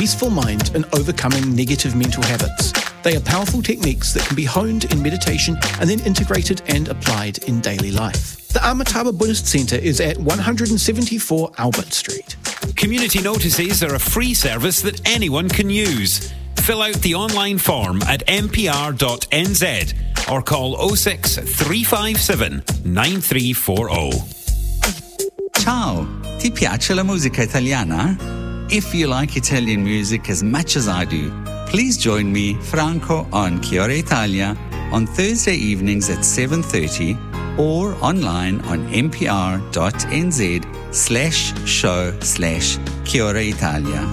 peaceful mind and overcoming negative mental habits. They are powerful techniques that can be honed in meditation and then integrated and applied in daily life. The Amataba Buddhist Centre is at 174 Albert Street. Community notices are a free service that anyone can use. Fill out the online form at mpr.nz or call 06 357 9340. Ciao, ti piace la musica italiana? If you like Italian music as much as I do, please join me, Franco, on Kia Ora Italia on Thursday evenings at 7:30 or online on mpr.nz/show/Kia Ora Italia.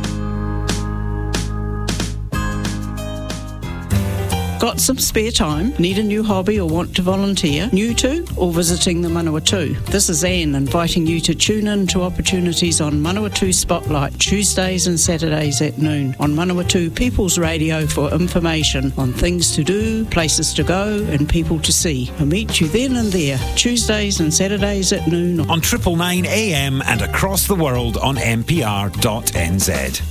Got some spare time? Need a new hobby or want to volunteer? New to or visiting the Manawatu? This is Anne inviting you to tune in to opportunities on Manawatu Spotlight Tuesdays and Saturdays at noon on Manawatu People's Radio for information on things to do, places to go and people to see. I'll meet you then and there, Tuesdays and Saturdays at noon on 999 AM and across the world on mpr.nz.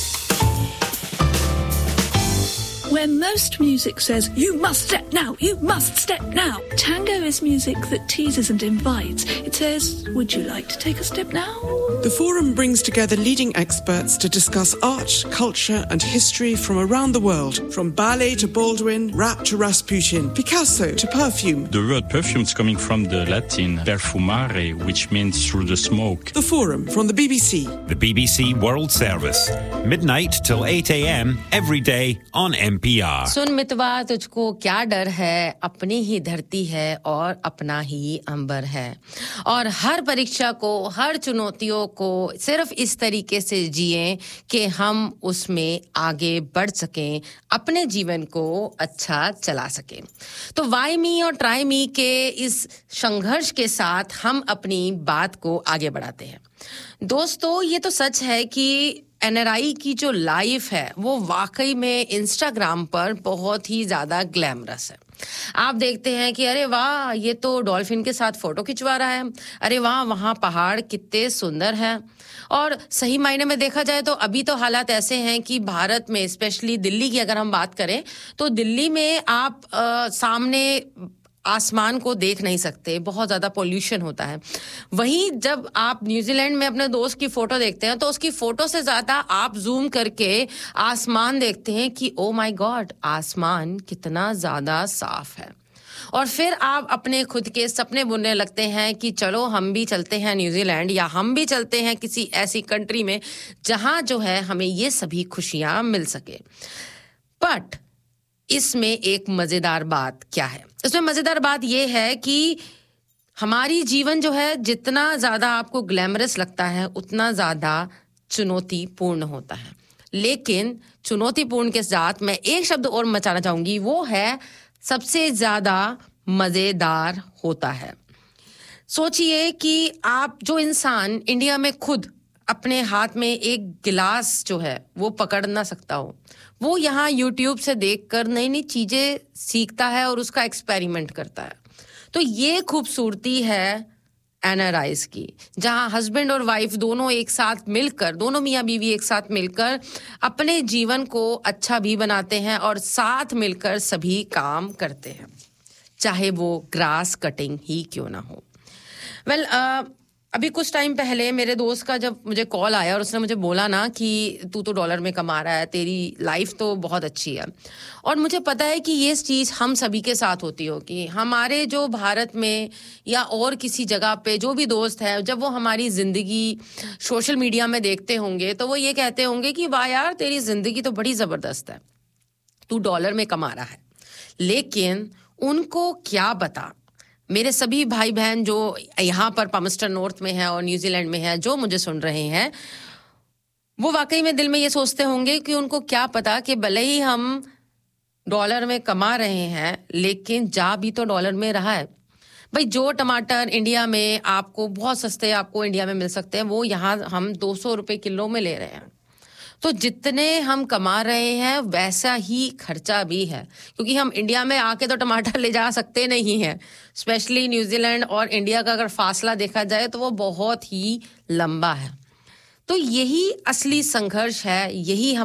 Where most music says, you must step now, you must step now. Tango is music that teases and invites. It says, would you like to take a step now? The forum brings together leading experts to discuss art, culture and history from around the world. From ballet to Baldwin, rap to Rasputin, Picasso to perfume. The word perfume is coming from the Latin perfumare, which means through the smoke. The forum from the BBC. The BBC World Service. Midnight till 8 a.m. every day on MPR. सुन मितवा तुझको क्या डर है अपनी ही धरती है और अपना ही अंबर है और हर परीक्षा को हर चुनौतियों को सिर्फ इस तरीके से जिएं कि हम उसमें आगे बढ़ सकें अपने जीवन को अच्छा चला सकें तो वाई मी और ट्राई मी के इस संघर्ष के साथ हम अपनी बात को आगे बढ़ाते हैं दोस्तों ये तो सच है कि एनआरआई की जो लाइफ है वो वाकई में इंस्टाग्राम पर बहुत ही ज़्यादा ग्लैमरस है आप देखते हैं कि अरे वाह ये तो डॉल्फिन के साथ फोटो खिंचवा रहा है अरे वाह वहाँ पहाड़ कितने सुंदर हैं और सही मायने में देखा जाए तो अभी तो हालात ऐसे हैं कि भारत में स्पेशली दिल्ली की अगर हम बात करें तो दिल्ली में आप सामने आसमान को देख नहीं सकते बहुत ज़्यादा पोल्यूशन होता है वहीं जब आप न्यूजीलैंड में अपने दोस्त की फोटो देखते हैं तो उसकी फोटो से ज़्यादा आप जूम करके आसमान देखते हैं कि ओ माय गॉड आसमान कितना ज़्यादा साफ है और फिर आप अपने खुद के सपने बुनने लगते हैं कि चलो हम भी चलते हैं न्यूजीलैंड या हम भी चलते हैं किसी ऐसी कंट्री में जहां जो है हमें ये सभी खुशियां मिल सके बट इसमें एक मजेदार बात क्या है इसमें मजेदार बात ये है कि हमारी जीवन जो है जितना ज्यादा आपको ग्लैमरस लगता है उतना ज्यादा चुनौतीपूर्ण होता है लेकिन चुनौतीपूर्ण के साथ मैं एक शब्द और मचाना चाहूंगी वो है सबसे ज्यादा मजेदार होता है सोचिए कि आप जो इंसान इंडिया में खुद अपने हाथ में एक गिलास जो है वो पकड़ ना सकता हो वो यहाँ YouTube से देखकर नई-नई चीजें सीखता है और उसका एक्सपेरिमेंट करता है तो ये खूबसूरती है एनआरआईज की जहां हस्बैंड और वाइफ दोनों एक साथ मिलकर दोनों मियां बीवी एक साथ मिलकर अपने जीवन को अच्छा भी बनाते हैं और साथ मिलकर सभी काम करते हैं चाहे वो ग्रास कटिंग ही क्यों ना हो वेल अभी कुछ टाइम पहले मेरे दोस्त का जब मुझे कॉल आया और उसने मुझे बोला ना कि तू तो डॉलर में कमा रहा है तेरी लाइफ तो बहुत अच्छी है और मुझे पता है कि ये चीज़ हम सभी के साथ होती होगी हमारे जो भारत में या और किसी जगह पे जो भी दोस्त हैं जब वो हमारी ज़िंदगी सोशल मीडिया में देखते होंगे तो वो ये कहते होंगे कि वाह यार तेरी ज़िंदगी तो बड़ी ज़बरदस्त है तू डॉलर में कमा रहा है लेकिन उनको क्या बता मेरे सभी भाई बहन जो यहाँ पर पामस्टर नॉर्थ में हैं और न्यूजीलैंड में हैं जो मुझे सुन रहे हैं वो वाकई में दिल में ये सोचते होंगे कि उनको क्या पता कि भले ही हम डॉलर में कमा रहे हैं लेकिन जा भी तो डॉलर में रहा है भाई जो टमाटर इंडिया में आपको बहुत सस्ते आपको इंडिया में मिल सकते हैं वो यहाँ हम 200 रुपए किलो में ले रहे हैं तो जितने हम कमा रहे हैं वैसा ही खर्चा भी है क्योंकि हम इंडिया में आके तो टमाटर ले जा सकते नहीं हैं स्पेशली न्यूजीलैंड और इंडिया का अगर फासला देखा जाए तो वो बहुत ही लंबा है तो यही असली संघर्ष है यही